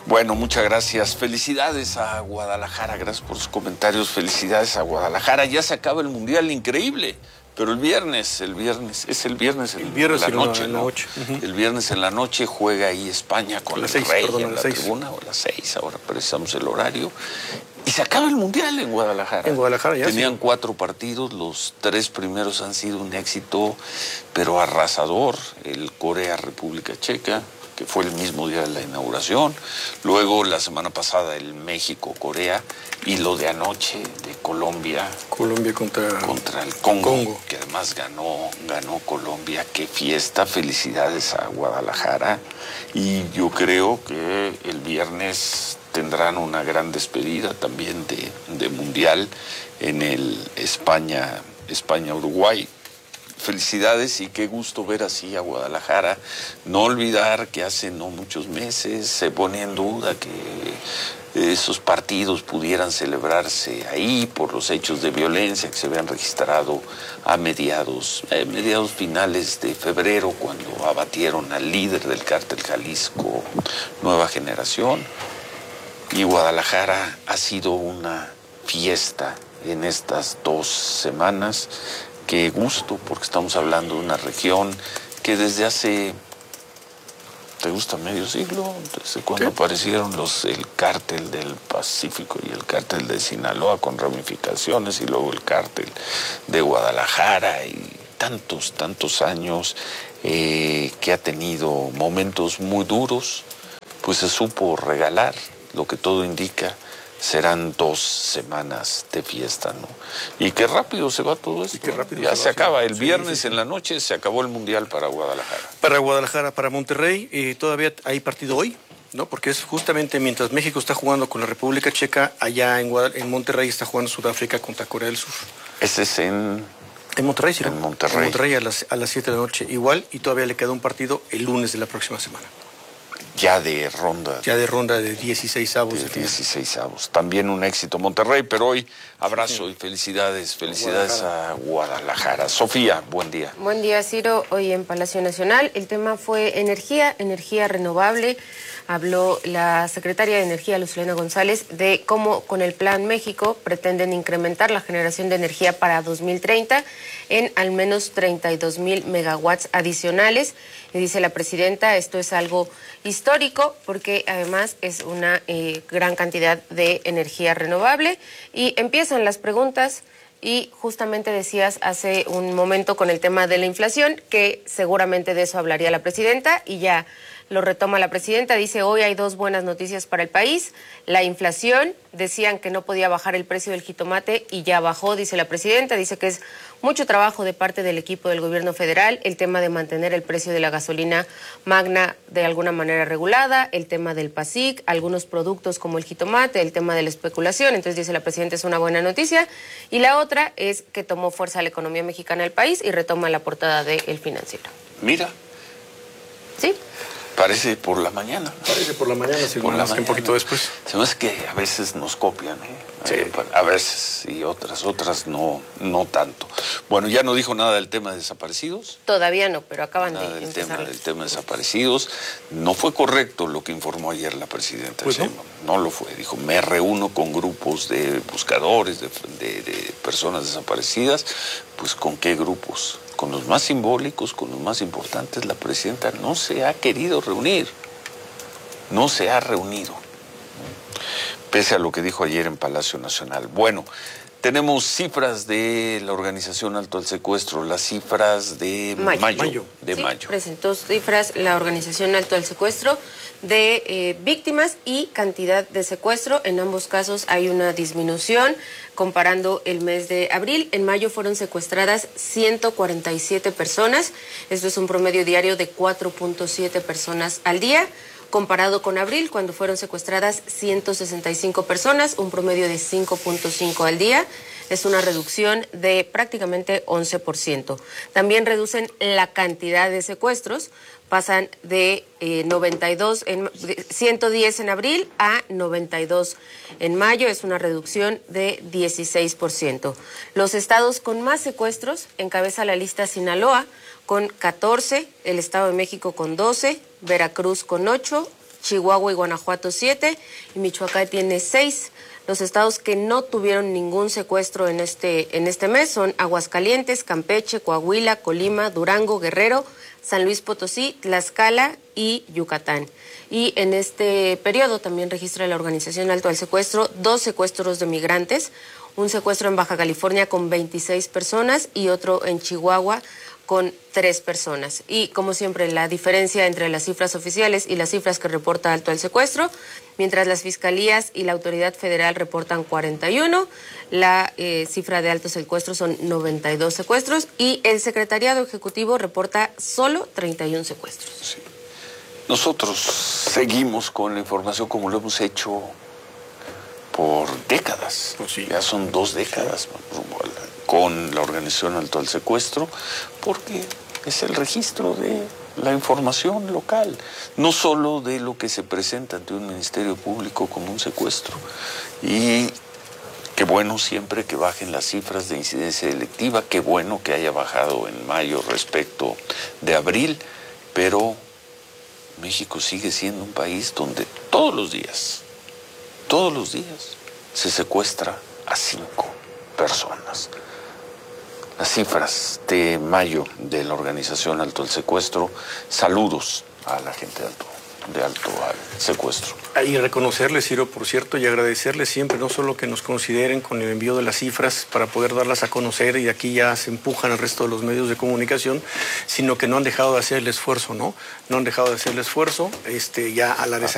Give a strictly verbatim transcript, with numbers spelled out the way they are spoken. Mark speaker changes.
Speaker 1: Bueno, muchas gracias. Felicidades a Guadalajara, gracias por sus comentarios. Felicidades a Guadalajara. Ya se acaba el Mundial, increíble. Pero el viernes, el viernes, es el viernes en, el viernes en la noche, en la, ¿no? noche. Uh-huh. El viernes en la noche juega ahí España con el seis, Rey perdón, en la seis. Tribuna, o las seis, ahora precisamos el horario. Y se acaba el Mundial en Guadalajara.
Speaker 2: En Guadalajara ya
Speaker 1: Tenían
Speaker 2: sí.
Speaker 1: cuatro partidos, los tres primeros han sido un éxito, pero arrasador. El Corea-República Checa, que fue el mismo día de la inauguración. Luego, la semana pasada, el México-Corea. Y lo de anoche, de Colombia.
Speaker 2: Colombia contra...
Speaker 1: Contra el Congo,
Speaker 2: Congo.
Speaker 1: Que además ganó, ganó Colombia. Qué fiesta, felicidades a Guadalajara. Y yo creo que el viernes tendrán una gran despedida también de, de Mundial en el España, España-Uruguay. Felicidades y qué gusto ver así a Guadalajara. No olvidar que hace no muchos meses se ponía en duda que esos partidos pudieran celebrarse ahí por los hechos de violencia que se habían registrado a mediados, eh, mediados finales de febrero, cuando abatieron al líder del cártel Jalisco Nueva Generación. Y Guadalajara ha sido una fiesta en estas dos semanas. Qué gusto, porque estamos hablando de una región que desde hace, ¿te gusta medio siglo? Desde cuando ¿Qué? aparecieron los, el cártel del Pacífico y el cártel de Sinaloa con ramificaciones, y luego el cártel de Guadalajara, y tantos, tantos años eh, que ha tenido momentos muy duros, pues se supo regalar. Lo que todo indica, serán dos semanas de fiesta, ¿no? Y qué rápido se va todo esto.
Speaker 2: Qué rápido
Speaker 1: ya
Speaker 2: se,
Speaker 1: se
Speaker 2: va,
Speaker 1: acaba.
Speaker 2: sí.
Speaker 1: El viernes
Speaker 2: sí, sí.
Speaker 1: en la noche se acabó el Mundial para Guadalajara.
Speaker 2: Para Guadalajara, para Monterrey, eh, todavía hay partido hoy, ¿no? Porque es justamente mientras México está jugando con la República Checa, allá en, Guadal en Monterrey está jugando Sudáfrica contra Corea del Sur.
Speaker 1: Ese es en...
Speaker 2: En Monterrey, sí.
Speaker 1: En Monterrey.
Speaker 2: En Monterrey a las, a las siete de la noche igual, y todavía le queda un partido el lunes de la próxima semana.
Speaker 1: Ya de ronda.
Speaker 2: Ya de ronda de dieciseisavos.
Speaker 1: De dieciseisavos. También un éxito Monterrey, pero hoy abrazo sí, sí. y felicidades, felicidades Guadalajara. a Guadalajara. Sofía, buen día.
Speaker 3: Buen día, Ciro. Hoy en Palacio Nacional el tema fue energía, energía renovable. Habló la secretaria de Energía, Luzilena González, de cómo con el Plan México pretenden incrementar la generación de energía para dos mil treinta en al menos treinta y dos mil megawatts adicionales. Y dice la presidenta, esto es algo histórico porque además es una eh, gran cantidad de energía renovable. Y empiezan las preguntas. Y justamente decías hace un momento con el tema de la inflación, que seguramente de eso hablaría la presidenta, y ya lo retoma la presidenta. Dice, hoy hay dos buenas noticias para el país. La inflación, decían que no podía bajar el precio del jitomate y ya bajó, dice la presidenta. Dice que es mucho trabajo de parte del equipo del gobierno federal, el tema de mantener el precio de la gasolina magna de alguna manera regulada, el tema del PASIC, algunos productos como el jitomate, el tema de la especulación. Entonces dice la presidenta, es una buena noticia. Y la otra es que tomó fuerza la economía mexicana del país y retoma la portada de El Financiero.
Speaker 1: Mira.
Speaker 3: ¿Sí?
Speaker 1: Parece por la mañana.
Speaker 2: Parece por la mañana, sí,
Speaker 1: por la
Speaker 2: más
Speaker 1: mañana.
Speaker 2: Que un poquito después.
Speaker 1: Se me hace que a veces nos copian, ¿eh?
Speaker 2: Sí.
Speaker 1: A veces, y otras, otras no, no tanto. Bueno, ya no dijo nada del tema de desaparecidos.
Speaker 3: Todavía no, pero acaban
Speaker 1: nada
Speaker 3: de
Speaker 1: del
Speaker 3: empezar.
Speaker 1: tema del tema de desaparecidos. No fue correcto lo que informó ayer la presidenta.
Speaker 2: Pues no.
Speaker 1: no lo fue. Dijo, me reúno con grupos de buscadores, de, de, de personas desaparecidas. Pues, ¿con qué grupos? Con los más simbólicos, con los más importantes. La presidenta no se ha querido reunir. No se ha reunido. Pese a lo que dijo ayer en Palacio Nacional. Bueno, tenemos cifras de la Organización Alto al Secuestro, las cifras de mayo.
Speaker 2: mayo.
Speaker 1: De
Speaker 3: sí,
Speaker 1: mayo.
Speaker 3: Presentó cifras la Organización Alto al Secuestro de eh, víctimas y cantidad de secuestro. En ambos casos hay una disminución comparando el mes de abril. En mayo fueron secuestradas ciento cuarenta y siete personas. Esto es un promedio diario de cuatro punto siete personas al día. Comparado con abril, cuando fueron secuestradas ciento sesenta y cinco personas, un promedio de cinco punto cinco al día. Es una reducción de prácticamente once por ciento. También reducen la cantidad de secuestros, pasan de eh, noventa y dos en, de ciento diez en abril a noventa y dos en mayo, es una reducción de dieciséis por ciento. Los estados con más secuestros encabeza la lista Sinaloa con catorce, el Estado de México con doce, Veracruz con ocho, Chihuahua y Guanajuato siete, y Michoacán tiene seis. Los estados que no tuvieron ningún secuestro en este, en este mes son Aguascalientes, Campeche, Coahuila, Colima, Durango, Guerrero, San Luis Potosí, Tlaxcala y Yucatán. Y en este periodo también registra la Organización Alto al Secuestro dos secuestros de migrantes, un secuestro en Baja California con veintiséis personas y otro en Chihuahua con tres personas. Y como siempre, la diferencia entre las cifras oficiales y las cifras que reporta Alto al Secuestro, mientras las fiscalías y la autoridad federal reportan cuarenta y uno, la eh, cifra de Alto Secuestro son noventa y dos secuestros y el Secretariado Ejecutivo reporta solo treinta y uno secuestros.
Speaker 1: Sí. Nosotros seguimos con la información como lo hemos hecho por décadas.
Speaker 2: Pues sí.
Speaker 1: Ya son dos décadas con la Organización Alto al Secuestro, porque es el registro de la información local, no solo de lo que se presenta ante un Ministerio Público como un secuestro. Y qué bueno siempre que bajen las cifras de incidencia delictiva, qué bueno que haya bajado en mayo respecto de abril, pero México sigue siendo un país donde todos los días, todos los días se secuestra a cinco personas. Las cifras de mayo de la Organización Alto al Secuestro, saludos a la gente de Alto, de Alto al Secuestro.
Speaker 2: Y reconocerles, Ciro, por cierto, y agradecerles siempre, no solo que nos consideren con el envío de las cifras para poder darlas a conocer, y aquí ya se empujan al resto de los medios de comunicación, sino que no han dejado de hacer el esfuerzo, ¿no? No han dejado de hacer el esfuerzo, este, ya a la